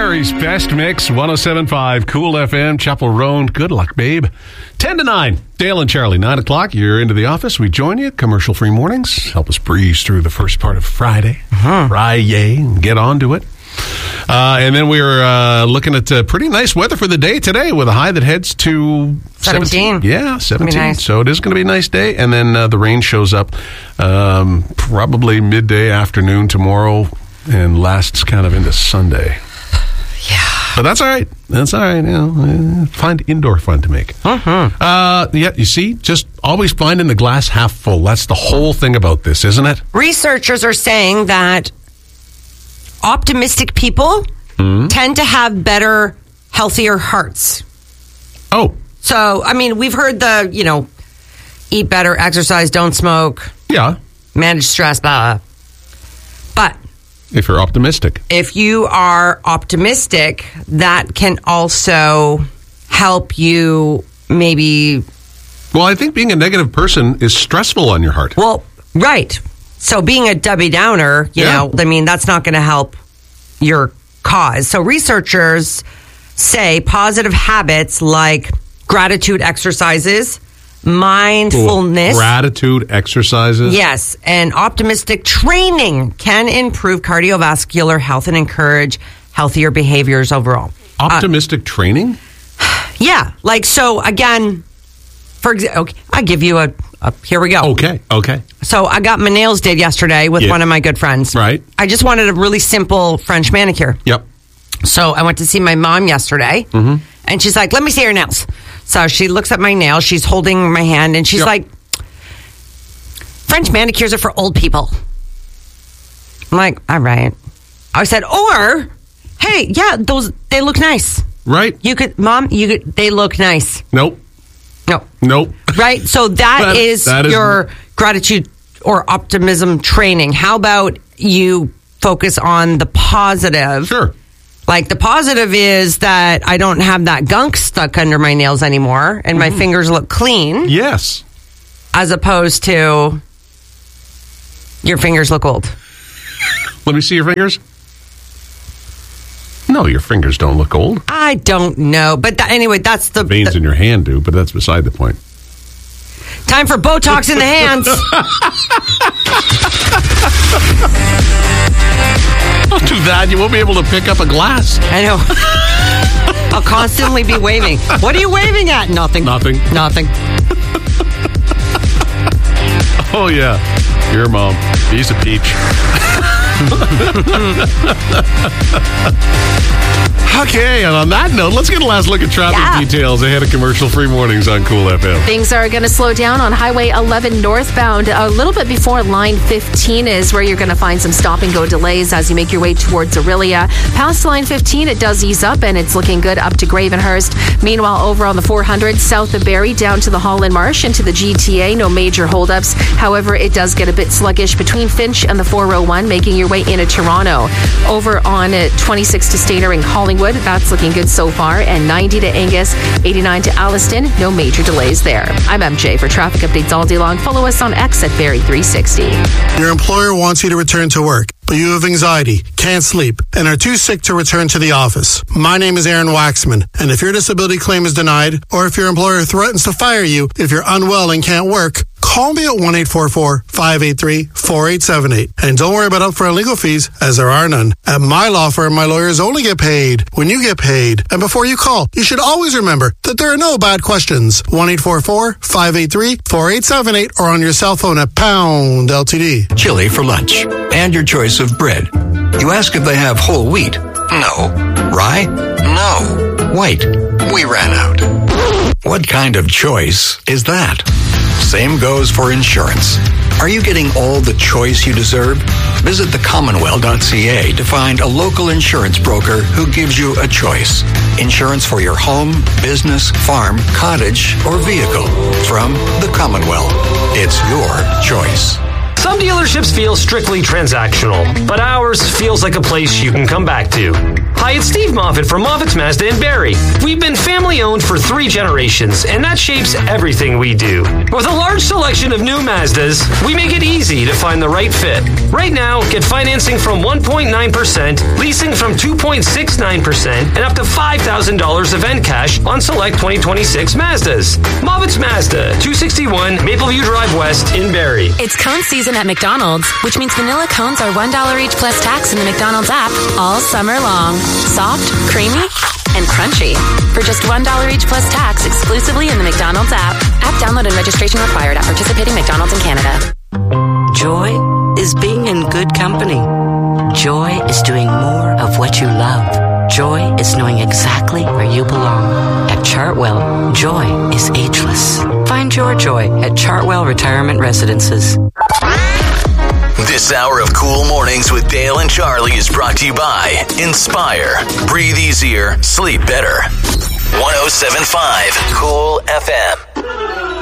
Barry's Best Mix, 107.5 Cool FM, Chapel Roan. Good luck, babe. 10 to 9, Dale and Charlie, 9 o'clock. You're into the office. We join you. Commercial-free mornings. Help us breeze through the first part of Friday. Friday, and get on to it. And then we're looking at pretty nice weather for the day today with a high that heads to 17. Yeah, 17. Nice. So it is going to be a nice day. And then the rain shows up probably midday afternoon tomorrow and lasts kind of into Sunday. Yeah. But that's all right. That's all right. You know, find indoor fun to make. Yeah, you see, just always finding the glass half full. That's the whole thing about this, isn't it? Researchers are saying that optimistic people tend to have better, healthier hearts. Oh. So, I mean, we've heard eat better, exercise, don't smoke. Yeah. Manage stress, blah. But if you're optimistic. If you are optimistic, that can also help you maybe... Well, I think being a negative person is stressful on your heart. Well, right. So being a Debbie Downer, you know, I mean, that's not going to help your cause. So researchers say positive habits like gratitude exercises, mindfulness. Gratitude exercises? Yes. And optimistic training can improve cardiovascular health and encourage healthier behaviors overall. Optimistic training? Yeah. Like, so again, for example, okay, I give you a here we go. Okay. So I got my nails did yesterday with one of my good friends. Right. I just wanted a really simple French manicure. Yep. So I went to see my mom yesterday, and she's like, let me see your nails. So she looks at my nails. She's holding my hand, and she's like, French manicures are for old people. I'm like, all right. I said, or, hey, yeah, they look nice. Right. They look nice. Nope. Right? So that is your gratitude or optimism training. How about you focus on the positive? Sure. Like the positive is that I don't have that gunk stuck under my nails anymore and my fingers look clean. Yes. As opposed to your fingers look old. Let me see your fingers. No, your fingers don't look old. I don't know. But anyway, that's the... Veins in your hand do, but that's beside the point. Time for Botox in the hands. Don't do that. You won't be able to pick up a glass. I know. I'll constantly be waving. What are you waving at? Nothing. Oh, yeah. Your mom. She's a peach. Okay, and on that note, let's get a last look at traffic details ahead of commercial-free mornings on Cool FM. Things are going to slow down on Highway 11 northbound. A little bit before line 15 is where you're going to find some stop-and-go delays as you make your way towards Aurelia. Past line 15, it does ease up, and it's looking good up to Gravenhurst. Meanwhile, over on the 400, south of Barrie, down to the Holland Marsh into the GTA, no major holdups. However, it does get a bit sluggish between Finch and the 401, making your way into Toronto. Over on 26 to Stainer in Collingwood, that's looking good so far, and 90 to Angus, 89 to Alliston, no major delays there. I'm MJ for traffic updates all day long. Follow us on X at Barrie360. Your employer wants you to return to work, but you have anxiety, can't sleep, and are too sick to return to the office. My name is Aaron Waxman, and if your disability claim is denied, or if your employer threatens to fire you if you're unwell and can't work, call me at 1-844-583-4878. And don't worry about upfront legal fees, as there are none. At my law firm, my lawyers only get paid when you get paid. And before you call, you should always remember that there are no bad questions. 1-844-583-4878 or on your cell phone at pound LTD. Chili for lunch. And your choice of bread. You ask if they have whole wheat. No. Rye? No. White? We ran out. What kind of choice is that? Same goes for insurance. Are you getting all the choice you deserve? Visit thecommonwealth.ca to find a local insurance broker who gives you a choice. Insurance for your home, business, farm, cottage, or vehicle. From the Commonwealth. It's your choice. Some dealerships feel strictly transactional, but ours feels like a place you can come back to. Hi, it's Steve Moffitt from Moffitt's Mazda in Barrie. We've been family-owned for 3 generations, and that shapes everything we do. With a large selection of new Mazdas, we make it easy to find the right fit. Right now, get financing from 1.9%, leasing from 2.69%, and up to $5,000 event cash on select 2026 Mazdas. Moffitt's Mazda, 261 Mapleview Drive West in Barrie. It's cone season at McDonald's, which means vanilla cones are $1 each plus tax in the McDonald's app all summer long. Soft, creamy, and crunchy. For just $1 each plus tax exclusively in the McDonald's app. App download and registration required at participating McDonald's in Canada. Joy is being in good company. Joy is doing more of what you love. Joy is knowing exactly where you belong. At Chartwell, joy is ageless. Find your joy at Chartwell Retirement Residences. This hour of Cool Mornings with Dale and Charlie is brought to you by Inspire. Breathe easier, sleep better. 107.5 Cool FM.